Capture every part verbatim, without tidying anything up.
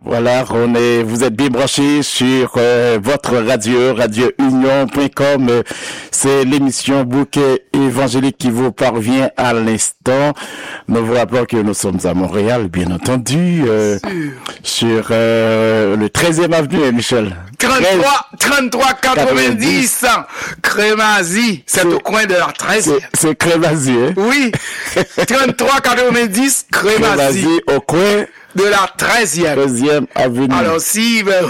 Voilà, on est, vous êtes bien branchés sur euh, votre radio, radio union point com. Euh, c'est l'émission Bouquet évangélique qui vous parvient à l'instant. Nous vous rappelons que nous sommes à Montréal, bien entendu, euh, sur euh, le treizième avenue, Michel. trente-trois, trente-trois quatre-vingt-dix, Crémazie, c'est, c'est au coin de la treizième. C'est, c'est Crémazie, hein? Oui, trente-trois quatre-vingt-dix, Crémazie. Crémazie au coin de la treizième. treizième avenue. Alors si ben,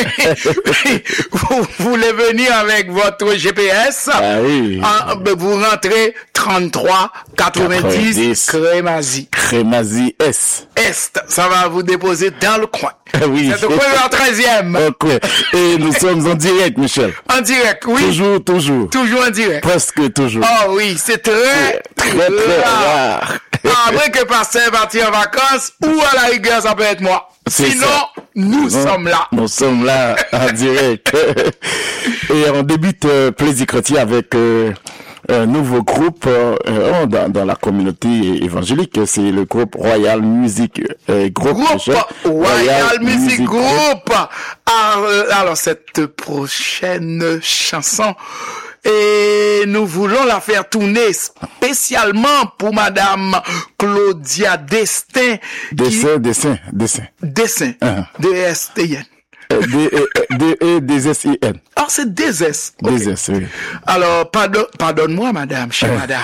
vous voulez venir avec votre G P S, ah oui. en, ben, vous rentrez trente-trois quatre-vingt-dix, Crémazie. Crémazie Est. Est, ça va vous déposer dans le coin. Oui. C'est au coin de la treizième. Ok. Et nous sommes en direct, Michel. En direct, oui. Toujours, toujours. Toujours en direct. Presque toujours. Oh oui, c'est très, très, très, très rare. rare. Après que Pasteur est parti en vacances, ou à la rigueur, ça peut être moi. C'est Sinon, ça. nous non, sommes là. Nous sommes là, en direct. Et on débute euh, Plaisir Chrétien avec euh, un nouveau groupe euh, dans, dans la communauté évangélique. C'est le groupe Royal Music euh, Group. Groupe Royal, Royal Music, Music Group. Group. Alors, alors, cette prochaine chanson, et nous voulons la faire tourner spécialement pour Madame Claudia Destin. Dessin, qui... dessin, dessin. Dessin. Uh-huh. D S T N. D E D S I N. Ah, c'est D S. Okay. D S, oui. Alors, pardon, pardonne-moi, madame, chère madame.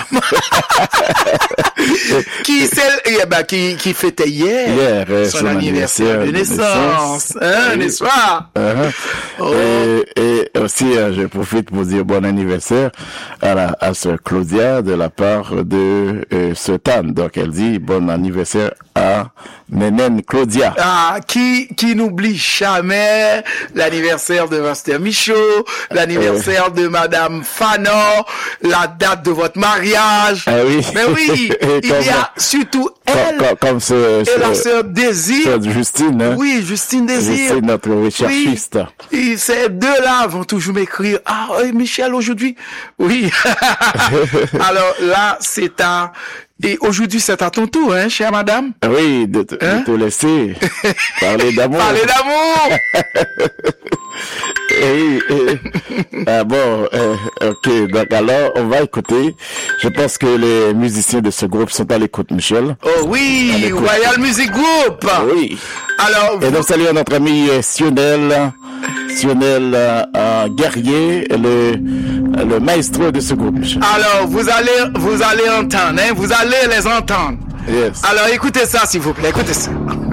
qui, c'est, eh ben, qui, qui fêtait hier, hier son, son anniversaire, anniversaire de naissance, naissance. Hein, oui. N'est-ce pas? Uh-huh. Oh. Et, et aussi, euh, je profite pour dire bon anniversaire à la, à sœur Claudia de la part de euh, sœur Tan. Donc, elle dit bon anniversaire à Nénène Claudia. Ah, qui, qui n'oublie jamais l'anniversaire de Pasteur Michaud, l'anniversaire euh. de Madame Fanon, la date de votre mariage. Ah oui. Mais oui, il y a surtout elle comme, comme ce, et ce, la sœur Désir. Justine, hein? Oui, Justine Désir. C'est notre recherchiste. Oui. Et ces deux-là vont toujours m'écrire, ah, oui, Michel, aujourd'hui. Oui. Alors là, c'est à... Et aujourd'hui, c'est à ton tour, hein, chère madame? Oui, de, te, hein? de te laisser parler d'amour. Parler d'amour! et, et, ah bon, euh, ok, donc alors, on va écouter. Je pense que les musiciens de ce groupe sont à l'écoute, Michel. Oh oui, Royal Music Group! Oui. Alors, et donc, salut à notre ami Sionel, Sionel euh, Guerrier, le, le maestro de ce groupe, Michel. Alors, vous allez, vous allez entendre, hein, vous allez les entendre. Yes. Alors, écoutez ça, s'il vous plaît, écoutez ça.